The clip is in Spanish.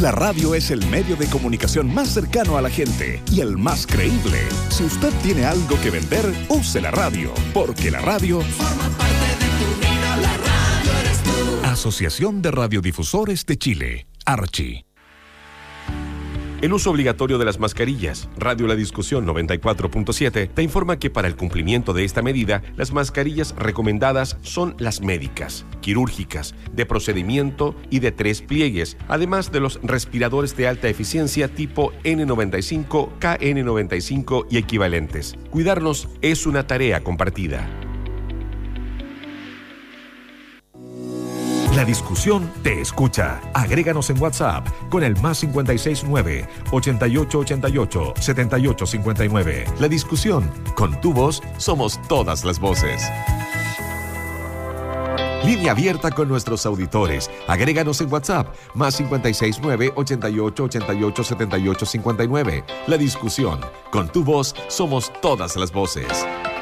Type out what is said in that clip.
La radio es el medio de comunicación más cercano a la gente y el más creíble. Si usted tiene algo que vender, use la radio, porque la radio forma parte de tu vida. La radio eres tú. Asociación de Radiodifusores de Chile, Archi. El uso obligatorio de las mascarillas. Radio La Discusión 94.7 te informa que para el cumplimiento de esta medida, las mascarillas recomendadas son las médicas, quirúrgicas, de procedimiento y de 3 pliegues, además de los respiradores de alta eficiencia tipo N95, KN95 y equivalentes. Cuidarnos es una tarea compartida. La Discusión te escucha. Agréganos en WhatsApp con el +569 8888 7859. La Discusión, con tu voz somos todas las voces. Línea abierta con nuestros auditores. Agréganos en WhatsApp +569 8888 7859. La Discusión, con tu voz somos todas las voces.